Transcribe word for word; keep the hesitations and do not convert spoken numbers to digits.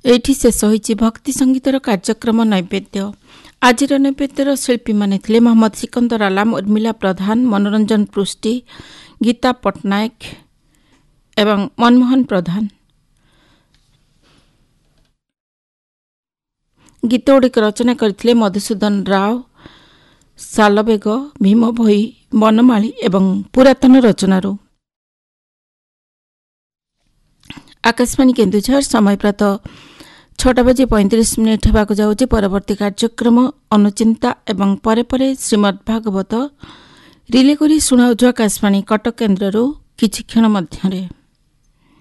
ଏଇଠି ଶେଷ ହୋଇଛି ଭକ୍ତି ସଙ୍ଗୀତର କାର୍ଯ୍ୟକ୍ରମ ନୈବେଦ୍ୟ। ଆଜିର ନୈବେଦ୍ୟର ଶିଳ୍ପୀମାନେ ଥିଲେ ମହମ୍ମଦ ସିକନ୍ଦର ଆଲାମ, ଉର୍ମିଲା ପ୍ରଧାନ, ମନୋରଞ୍ଜନ ପୃଷ୍ଟି, ଗୀତା ପଟ୍ଟନାୟକ ଏବଂ ମନମୋହନ ପ୍ରଧାନ। ଗୀତଗୁଡ଼ିକ ରଚନା କରିଥିଲେ ମଧୁସୂଦନ ରାଓ, ସାଲବେଗ, ଭୀମ ଭୋଇ, ବନମାଳୀ ଏବଂ ପୁରାତନ ରଚନାରୁ। ଆକାଶବାଣୀ କେନ୍ଦୁଝର, ସମୟ ପ୍ରାତଃ ଛଅଟା ବାଜି ପଇଁତିରିଶ ମିନିଟ୍ ହେବାକୁ ଯାଉଛି। ପରବର୍ତ୍ତୀ କାର୍ଯ୍ୟକ୍ରମ ଅନୁଚିନ୍ତା ଏବଂ ପରେ ପରେ ଶ୍ରୀମଦ୍ ଭାଗବତ ରିଲେ କରି ଶୁଣାଉଛୁ ଆକାଶବାଣୀ କଟକ କେନ୍ଦ୍ରରୁ କିଛି କ୍ଷଣ ମଧ୍ୟରେ।